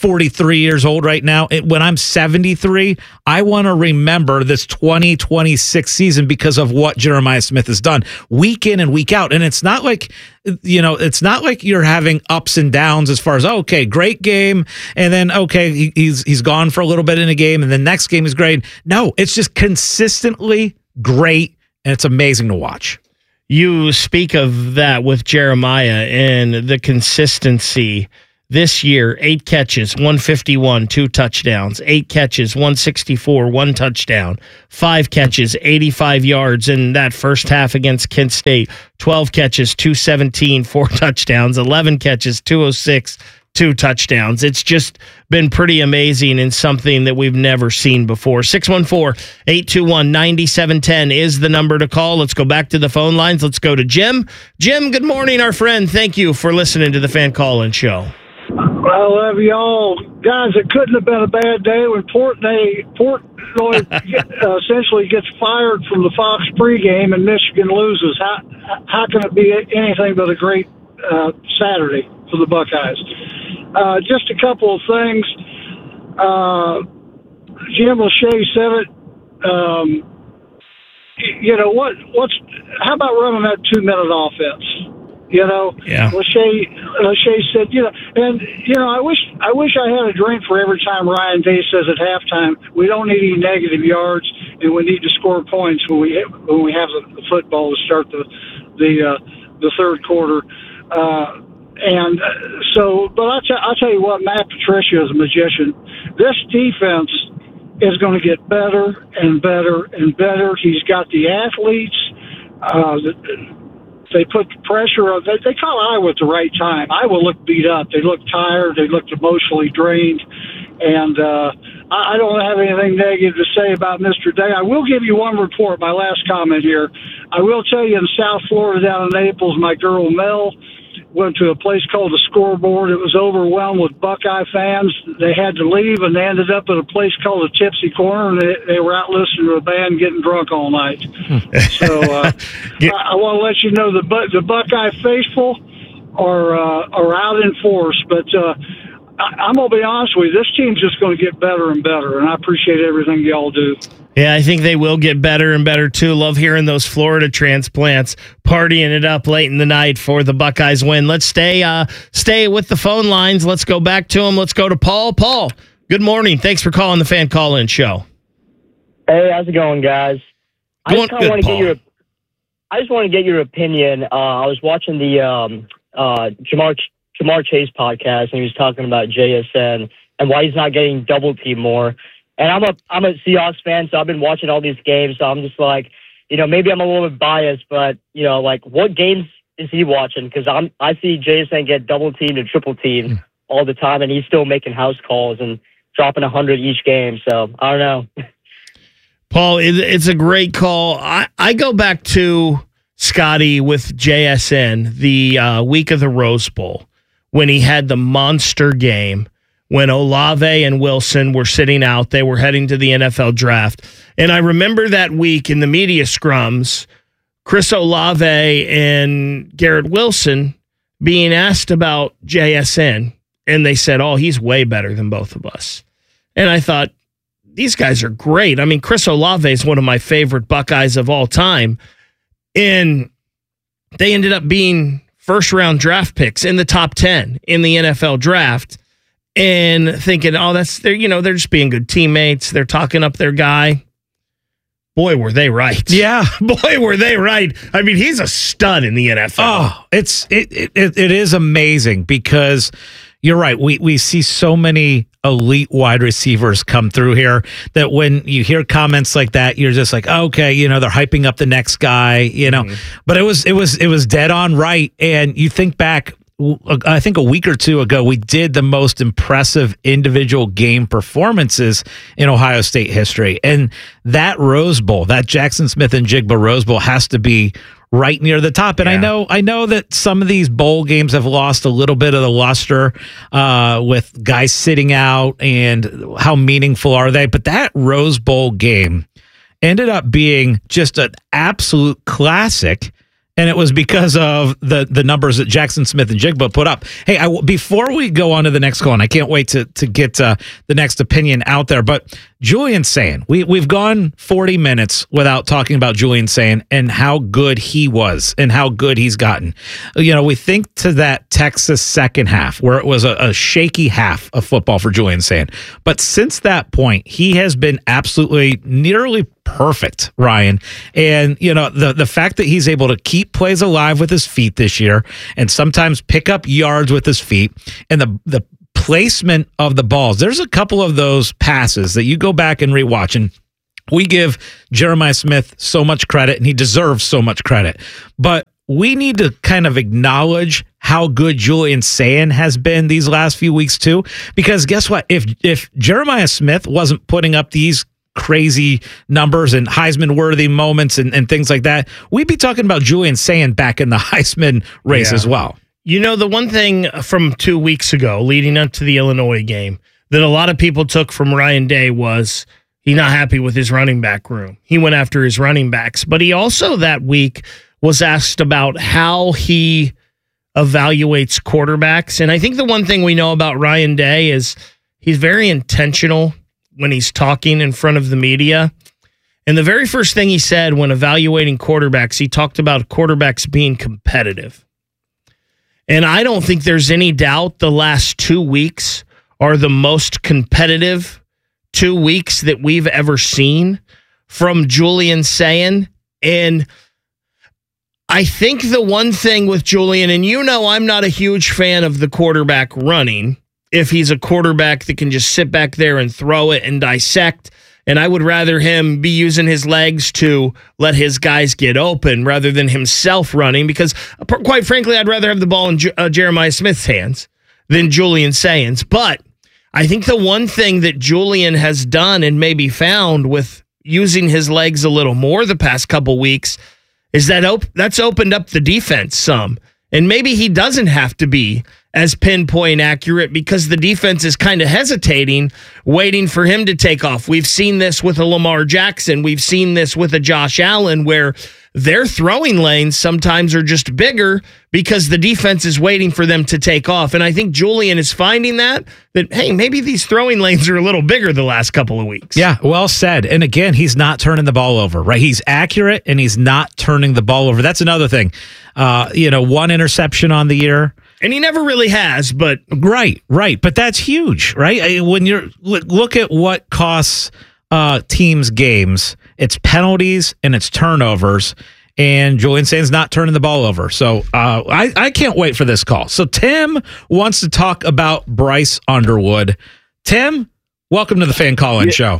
forty-three years old right now. It, when I'm seventy-three, I want to remember this twenty twenty-six season because of what Jeremiah Smith has done week in and week out. And it's not like, you know, it's not like you're having ups and downs as far as, oh, okay, great game. And then, okay, he, he's, he's gone for a little bit in a game and the next game is great. No, it's just consistently great. And it's amazing to watch. You speak of that with Jeremiah and the consistency. This year, eight catches, one fifty-one, two touchdowns. Eight catches, one sixty-four, one touchdown. Five catches, eighty-five yards in that first half against Kent State. twelve catches, two seventeen, four touchdowns. eleven catches, two oh six, two touchdowns. It's just been pretty amazing and something that we've never seen before. six one four, eight two one, nine seven one zero is the number to call. Let's go back to the phone lines. Let's go to Jim. Jim, good morning, our friend. Thank you for listening to the Fan Call-In Show. I love y'all. Guys, it couldn't have been a bad day when Portnoy, Portnoy uh, essentially gets fired from the Fox pregame and Michigan loses. How how can it be anything but a great uh, Saturday for the Buckeyes? Uh, just a couple of things. Uh, Jim Lachey said it. Um, you know, what? What's how about running that two-minute offense? You know, yeah. Lachey, Lachey said, you know, and you know, I wish, I wish I had a drink for every time Ryan Day says at halftime, we don't need any negative yards, and we need to score points when we when we have the, the football to start the the uh, the third quarter. Uh, and so, but I t- I'll tell you what, Matt Patricia is a magician. This defense is going to get better and better and better. He's got the athletes. Uh, the, They put the pressure on. They, they caught Iowa at the right time. Iowa looked beat up. They looked tired. They looked emotionally drained. And uh, I, I don't have anything negative to say about Mister Day. I will give you one report, my last comment here. I will tell you in South Florida, down in Naples, my girl Mel went to a place called the Scoreboard. It was overwhelmed with Buckeye fans. They had to leave, and they ended up at a place called the Tipsy Corner, and they, they were out listening to a band getting drunk all night. so uh, I, I want to let you know the the Buckeye faithful are uh, are out in force. But uh, I, I'm going to be honest with you, this team's just going to get better and better, and I appreciate everything y'all do. Yeah, I think they will get better and better, too. Love hearing those Florida transplants partying it up late in the night for the Buckeyes win. Let's stay uh, stay with the phone lines. Let's go back to them. Let's go to Paul. Paul, good morning. Thanks for calling the Fan Call-In Show. Hey, how's it going, guys? I just kind of want to get your I just want to get your opinion. Uh, I was watching the um, uh, Jamar, Jamar Chase podcast, and he was talking about J S N and why he's not getting double-teamed more. And I'm a I'm a Seahawks fan, so I've been watching all these games. So I'm just like, you know, maybe I'm a little bit biased, but you know, like, what games is he watching? Because I'm I see J S N get double teamed and triple teamed mm. all the time, and he's still making house calls and dropping a hundred each game. So I don't know. Paul, it, it's a great call. I I go back to Scotty with J S N the uh, week of the Rose Bowl when he had the monster game. When Olave and Wilson were sitting out, they were heading to the N F L draft. And I remember that week in the media scrums, Chris Olave and Garrett Wilson being asked about J S N. And they said, oh, he's way better than both of us. And I thought, these guys are great. I mean, Chris Olave is one of my favorite Buckeyes of all time. And they ended up being first-round draft picks in the top ten in the N F L draft. And thinking, oh, that's they're you know they're just being good teammates. They're talking up their guy. Boy, were they right? Yeah, boy, were they right? I mean, he's a stud in the N F L. Oh, it's it it, it is amazing because you're right. We we see so many elite wide receivers come through here that when you hear comments like that, you're just like, okay, you know, they're hyping up the next guy, you know. Mm-hmm. But it was it was it was dead on right. And you think back. I think a week or two ago, we did the most impressive individual game performances in Ohio State history. And that Rose Bowl, that Jackson Smith and Jigba Rose Bowl has to be right near the top. And yeah. I know I know that some of these bowl games have lost a little bit of the luster uh, with guys sitting out and how meaningful are they. But that Rose Bowl game ended up being just an absolute classic. And it was because of the the numbers that Jackson Smith and Jigba put up. Hey, I, before we go on to the next call, and I can't wait to to get uh, the next opinion out there, but Julian Sayin, we, we've gone forty minutes without talking about Julian Sayin and how good he was and how good he's gotten. You know, we think to that Texas second half where it was a, a shaky half of football for Julian Sayin. But since that point, he has been absolutely nearly perfect, Ryan. And, you know, the, the fact that he's able to keep plays alive with his feet this year and sometimes pick up yards with his feet and the, the placement of the balls. There's a couple of those passes that you go back and rewatch, and we give Jeremiah Smith so much credit, and he deserves so much credit. But we need to kind of acknowledge how good Julian Sayin has been these last few weeks too, because guess what? If if Jeremiah Smith wasn't putting up these crazy numbers and Heisman-worthy moments and, and things like that, we'd be talking about Julian Sayin back in the Heisman race yeah. as well. You know, the one thing from two weeks ago, leading up to the Illinois game, that a lot of people took from Ryan Day was he's not happy with his running back room. He went after his running backs. But he also that week was asked about how he evaluates quarterbacks. And I think the one thing we know about Ryan Day is he's very intentional when he's talking in front of the media. And the very first thing he said when evaluating quarterbacks, he talked about quarterbacks being competitive. And I don't think there's any doubt the last two weeks are the most competitive two weeks that we've ever seen from Julian Sayin. And I think the one thing with Julian, and you know I'm not a huge fan of the quarterback running, if he's a quarterback that can just sit back there and throw it and dissect. And I would rather him be using his legs to let his guys get open rather than himself running, because quite frankly, I'd rather have the ball in J- uh, Jeremiah Smith's hands than Julian Sayin's. But I think the one thing that Julian has done and maybe found with using his legs a little more the past couple weeks is that op- that's opened up the defense some. And maybe he doesn't have to be as pinpoint accurate because the defense is kind of hesitating, waiting for him to take off. We've seen this with a Lamar Jackson. We've seen this with a Josh Allen, where their throwing lanes sometimes are just bigger because the defense is waiting for them to take off. And I think Julian is finding that, that, hey, maybe these throwing lanes are a little bigger the last couple of weeks. Yeah, well said. And again, he's not turning the ball over, right? He's accurate and he's not turning the ball over. That's another thing. Uh, you know, one interception on the year. And he never really has, but... Right, right. But that's huge, right? When you're look at what costs uh, teams games, it's penalties and it's turnovers, and Julian Sayin's not turning the ball over. So uh, I, I can't wait for this call. So Tim wants to talk about Bryce Underwood. Tim, welcome to the Fan Call-In yeah. Show.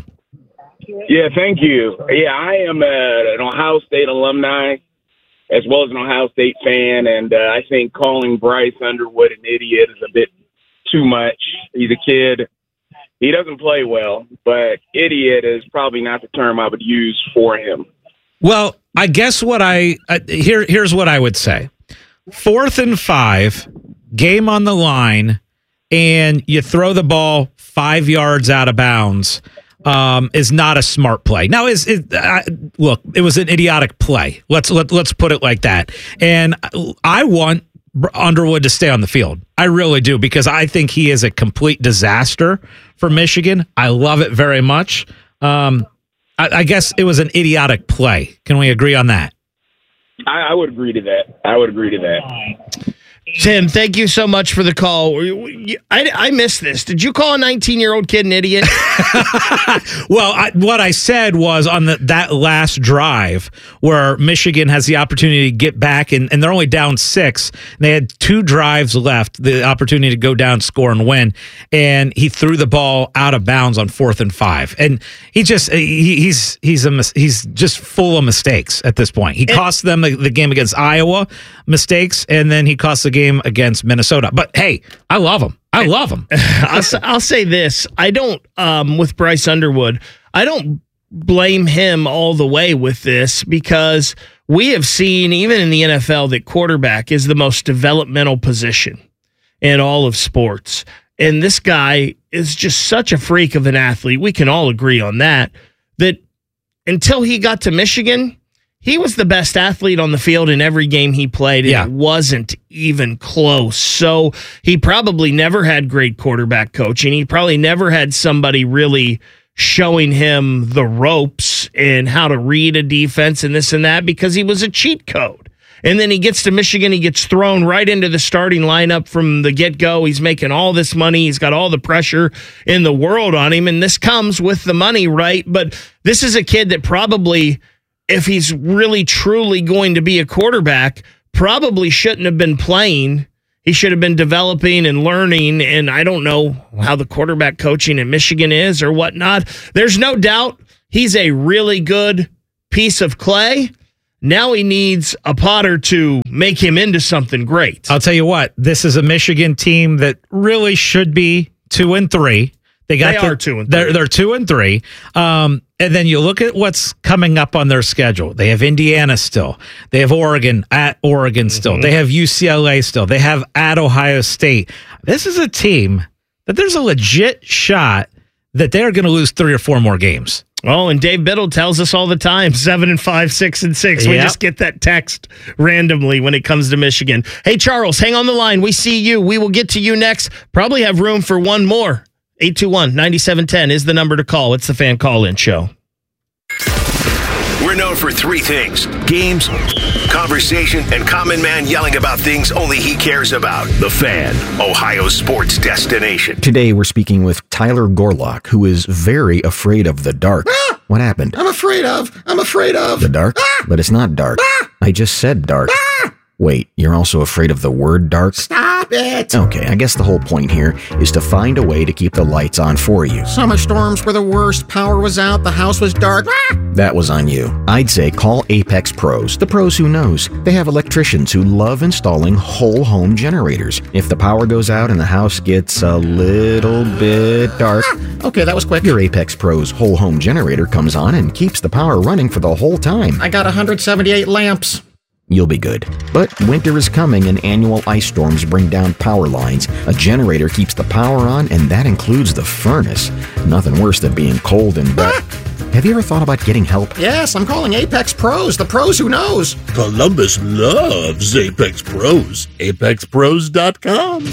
Yeah, thank you. Yeah, I am uh, an Ohio State alumni, as well as an Ohio State fan, and uh, I think calling Bryce Underwood an idiot is a bit too much. He's a kid. He doesn't play well, but idiot is probably not the term I would use for him. Well, I guess what I uh, here here's what I would say. Fourth and five, game on the line, and you throw the ball five yards out of bounds. Um, is not a smart play. Now, is it? Uh, look, it was an idiotic play. Let's let let's put it like that. And I want Underwood to stay on the field. I really do, because I think he is a complete disaster for Michigan. I love it very much. Um, I, I guess it was an idiotic play. Can we agree on that? I, I would agree to that. I would agree to that. Tim, thank you so much for the call. I, I missed this. Did you call a nineteen-year-old kid an idiot? Well, I, what I said was on the, that last drive where Michigan has the opportunity to get back, and, and they're only down six. And they had two drives left, the opportunity to go down, score, and win. And he threw the ball out of bounds on fourth and five. And he just he, he's he's a he's just full of mistakes at this point. He cost them the, the game against Iowa, mistakes, and then he cost the game against Minnesota. But hey, I love him. I love him. I'll, I'll say this. I don't, um, with Bryce Underwood, I don't blame him all the way with this, because we have seen, even in the N F L, that quarterback is the most developmental position in all of sports. And this guy is just such a freak of an athlete. We can all agree on that, that until he got to Michigan, he was the best athlete on the field in every game he played, and yeah. it wasn't even close. So he probably never had great quarterback coaching. He probably never had somebody really showing him the ropes and how to read a defense and this and that, because he was a cheat code. And then he gets to Michigan, he gets thrown right into the starting lineup from the get-go. He's making all this money. He's got all the pressure in the world on him, and this comes with the money, right? But this is a kid that probably, if he's really truly going to be a quarterback, probably shouldn't have been playing. He should have been developing and learning, and I don't know how the quarterback coaching in Michigan is or whatnot. There's no doubt he's a really good piece of clay. Now he needs a Potter to make him into something great. I'll tell you what, this is a Michigan team that really should be two and three. They got they the, are two and three. They're, they're two and three. Um, and then you look at what's coming up on their schedule. They have Indiana still. They have Oregon at Oregon still. Mm-hmm. They have U C L A still. They have at Ohio State. This is a team that there's a legit shot that they're going to lose three or four more games. Oh, and Dave Biddle tells us all the time, seven and five, six and six. We yep. just get that text randomly when it comes to Michigan. Hey, Charles, hang on the line. We see you. We will get to you next. Probably have room for one more. eight two one, nine seven one zero is the number to call. It's the Fan Call-In Show. We're known for three things: games, conversation, and Common Man yelling about things only he cares about. The Fan, Ohio sports destination. Today we're speaking with Tyler Gorlock, who is very afraid of the dark. Ah! What happened? I'm afraid of. I'm afraid of. The dark? Ah! But it's not dark. Ah! I just said dark. Ah! Wait, you're also afraid of the word dark? Stop it! Okay, I guess the whole point here is to find a way to keep the lights on for you. Summer storms were the worst. Power was out. The house was dark. Ah! That was on you. I'd say call Apex Pros, the pros who knows. They have electricians who love installing whole home generators. If the power goes out and the house gets a little bit dark, ah! Okay, that was quick. Your Apex Pros whole home generator comes on and keeps the power running for the whole time. I got one hundred seventy-eight lamps. You'll be good. But winter is coming and annual ice storms bring down power lines. A generator keeps the power on, and that includes the furnace. Nothing worse than being cold and wet. Have you ever thought about getting help? Yes, I'm calling Apex Pros, the pros who knows. Columbus loves Apex Pros. Apex Pros dot com.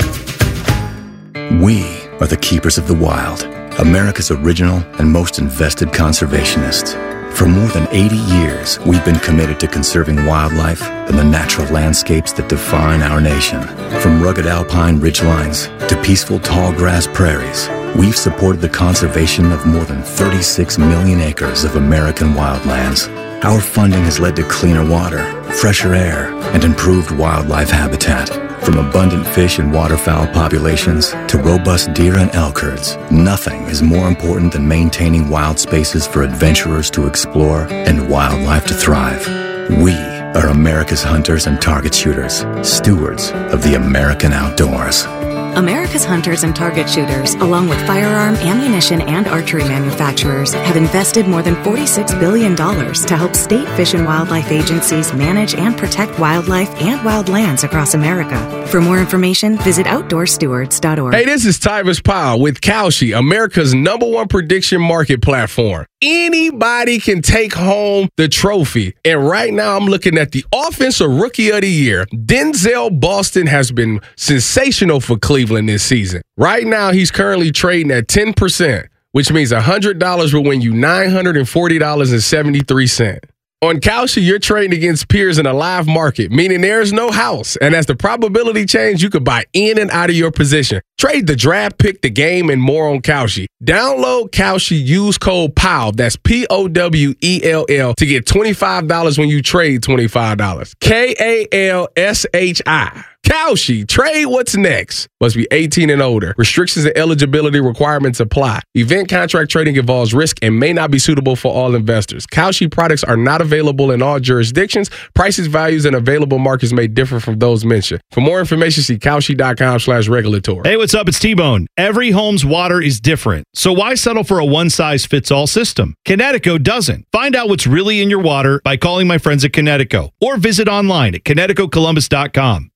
We are the keepers of the wild, America's original and most invested conservationists. For more than eighty years, we've been committed to conserving wildlife and the natural landscapes that define our nation. From rugged alpine ridgelines to peaceful tall grass prairies, we've supported the conservation of more than thirty-six million acres of American wildlands. Our funding has led to cleaner water, fresher air, and improved wildlife habitat. From abundant fish and waterfowl populations to robust deer and elk herds, nothing is more important than maintaining wild spaces for adventurers to explore and wildlife to thrive. We are America's hunters and target shooters, stewards of the American outdoors. America's hunters and target shooters, along with firearm, ammunition, and archery manufacturers, have invested more than forty-six billion dollars to help state fish and wildlife agencies manage and protect wildlife and wildlands across America. For more information, visit outdoor stewards dot org. Hey, this is Tyvis Powell with Kalshi, America's number one prediction market platform. Anybody can take home the trophy. And right now I'm looking at the Offensive Rookie of the Year. Denzel Boston has been sensational for Cleveland this season. Right now he's currently trading at ten percent, which means one hundred dollars will win you nine hundred forty dollars and seventy-three cents. On Kalshi, you're trading against peers in a live market, meaning there's no house. And as the probability changes, you could buy in and out of your position. Trade the draft pick, the game, and more on Kalshi. Download Kalshi, use code POWELL, that's P O W E L L, to get twenty-five dollars when you trade twenty-five dollars. K A L S H I. Kalshi, trade what's next. Must be eighteen and older. Restrictions and eligibility requirements apply. Event contract trading involves risk and may not be suitable for all investors. Kalshi products are not available in all jurisdictions. Prices, values, and available markets may differ from those mentioned. For more information, see Kalshi dot com slash regulatory. Hey, what's up? It's T-Bone. Every home's water is different, so why settle for a one-size-fits-all system? Connecticut doesn't. Find out what's really in your water by calling my friends at Connecticut or visit online at Connecticut Columbus dot com. Connecticut,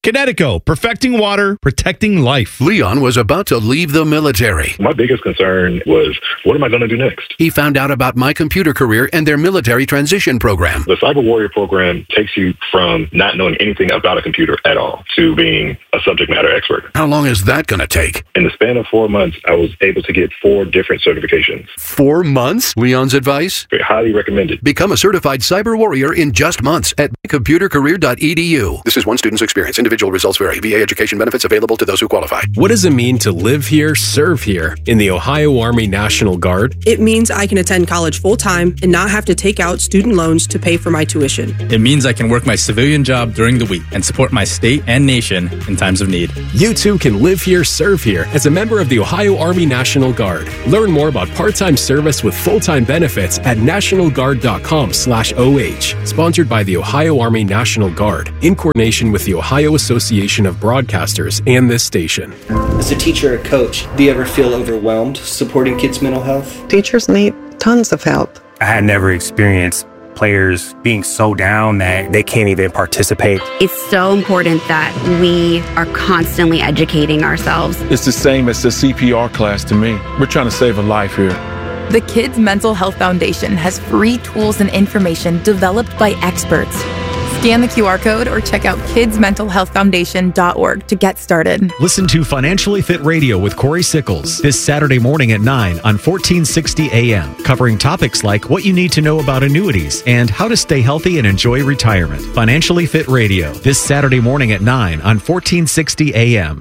Anesco, perfecting water, protecting life. Leon was about to leave the military. My biggest concern was, what am I going to do next? He found out about My Computer Career and their military transition program. The Cyber Warrior program takes you from not knowing anything about a computer at all to being a subject matter expert. How long is that going to take? In the span of four months, I was able to get four different certifications. Four months? Leon's advice? Highly recommended. Become a certified cyber warrior in just months at computer career dot e d u. This is one student's experience. Individual results vary. V A education benefits available to those who qualify. What does it mean to live here, serve here in the Ohio Army National Guard? It means I can attend college full-time and not have to take out student loans to pay for my tuition. It means I can work my civilian job during the week and support my state and nation in times of need. You too can live here, serve here as a member of the Ohio Army National Guard. Learn more about part-time service with full-time benefits at national guard dot com slash O H. Sponsored by the Ohio Army National Guard in coordination with the Ohio Association of Broadcasters and this station. As a teacher or coach, do you ever feel overwhelmed supporting kids' mental health? Teachers need tons of help. I had never experienced players being so down that they can't even participate. It's so important that we are constantly educating ourselves. It's the same as the C P R class to me. We're trying to save a life here. The Kids Mental Health Foundation has free tools and information developed by experts. Scan the Q R code or check out kids mental health foundation dot org to get started. Listen to Financially Fit Radio with Corey Sickles this Saturday morning at nine on fourteen sixty A M, covering topics like what you need to know about annuities and how to stay healthy and enjoy retirement. Financially Fit Radio this Saturday morning at nine on fourteen sixty A M.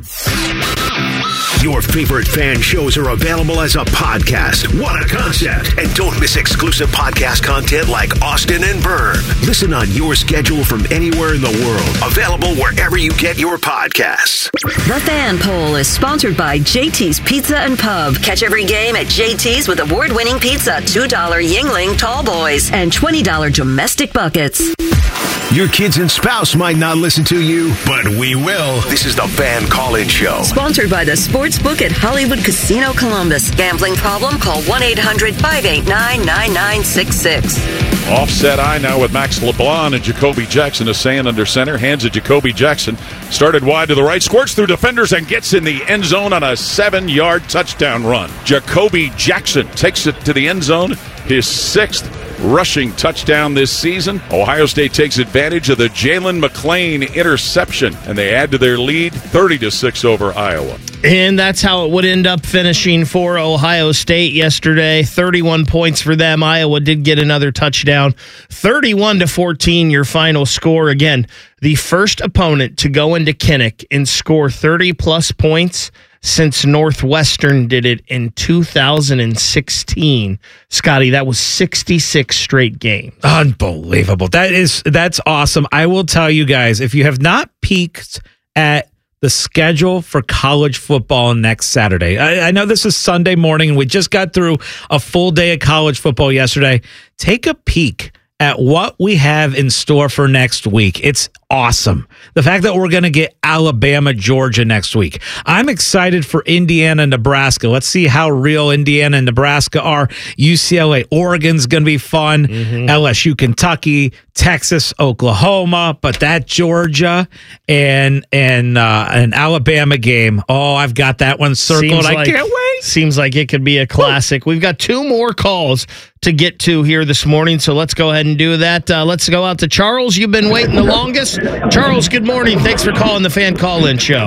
Your favorite fan shows are available as a podcast. What a concept. And don't miss exclusive podcast content like Austin and Byrne. Listen on your schedule from anywhere in the world. Available wherever you get your podcasts. The Fan Poll is sponsored by J T's Pizza and Pub. Catch every game at J T's with award-winning pizza, two dollar Yingling Tall Boys, and twenty dollar domestic buckets. Your kids and spouse might not listen to you, but we will. This is the Fan Call-In Show. Sponsored by the Sportsbook at Hollywood Casino Columbus. Gambling problem? Call one eight hundred five eight nine nine nine six six. Offset eye now with Max LeBlanc and Jacoby Jackson is saying under center. Hands at Jacoby Jackson. Started wide to the right. Squirts through defenders and gets in the end zone on a seven-yard touchdown run. Jacoby Jackson takes it to the end zone. His sixth rushing touchdown this season. Ohio State takes advantage of the Jalen McClain interception, and they add to their lead thirty to six over Iowa. And that's how it would end up finishing for Ohio State yesterday. thirty-one points for them. Iowa did get another touchdown. thirty-one to fourteen, your final score. Again, the first opponent to go into Kinnick and score thirty-plus points since Northwestern did it in two thousand sixteen. Scotty, that was sixty-six straight games. Unbelievable. That is, that's awesome. I will tell you guys, if you have not peeked at the schedule for college football next Saturday, I, I know this is Sunday morning and we just got through a full day of college football yesterday. Take a peek at what we have in store for next week. It's awesome. The fact that we're going to get Alabama, Georgia next week. I'm excited for Indiana, Nebraska. Let's see how real Indiana and Nebraska are. U C L A, Oregon's going to be fun. Mm-hmm. L S U, Kentucky, Texas, Oklahoma, but that Georgia and and uh, an Alabama game. Oh, I've got that one circled. I like, can't wait. Seems like it could be a classic. We've got two more calls to get to here this morning, so let's go ahead and do that. Uh, let's go out to Charles. You've been waiting the longest. Charles, good morning. Thanks for calling the Fan Call-In Show.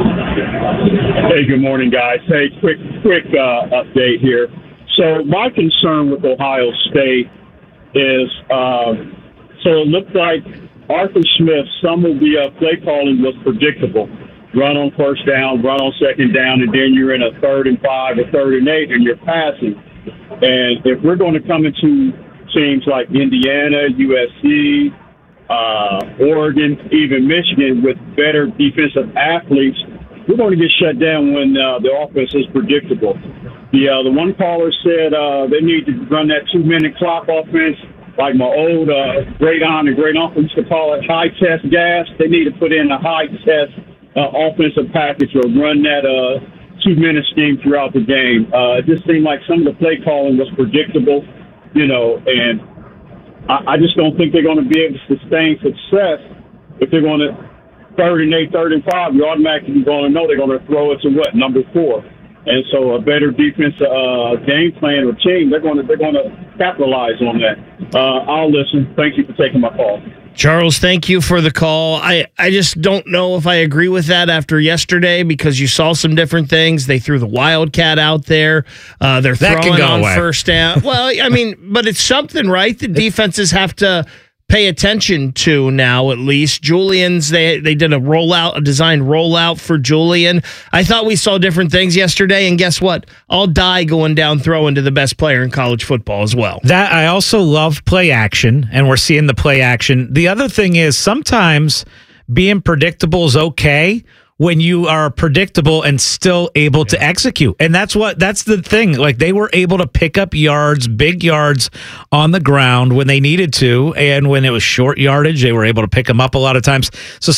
Hey, good morning, guys. Hey, quick, quick uh, update here. So my concern with Ohio State is, uh, so it looked like Arthur Smith, some of the uh, play calling was predictable. Run on first down, run on second down, and then you're in a third and five or third and eight, and you're passing. And if we're going to come into teams like Indiana, U S C, uh, Oregon, even Michigan with better defensive athletes, we're going to get shut down when uh, the offense is predictable. The uh, the one caller said uh, they need to run that two-minute clock offense, like my old uh, great aunt and great uncle used to call it high-test gas. They need to put in a high-test uh, offensive package or run that uh, two-minute scheme throughout the game. Uh, it just seemed like some of the play calling was predictable, you know, and I, I just don't think they're going to be able to sustain success if they're going to third and eight, third and five, you're automatically going to know they're going to throw it to what, number four. And so a better defensive uh, game plan or team, they're going to they're going to capitalize on that. Uh, I'll listen. Thank you for taking my call. Charles, thank you for the call. I, I just don't know if I agree with that after yesterday because you saw some different things. They threw the Wildcat out there. Uh, they're that throwing on away. first down. Well, I mean, but it's something, right? The defenses have to pay attention to now, at least. Julian's, they they did a rollout, a designed rollout for Julian. I thought we saw different things yesterday, and guess what? I'll die going down throwing to the best player in college football as well. That I also love play action, and we're seeing the play action. The other thing is sometimes being predictable is okay when you are predictable and still able to execute. And that's what that's the thing. Like, they were able to pick up yards, big yards on the ground when they needed to, and when it was short yardage, they were able to pick them up a lot of times. So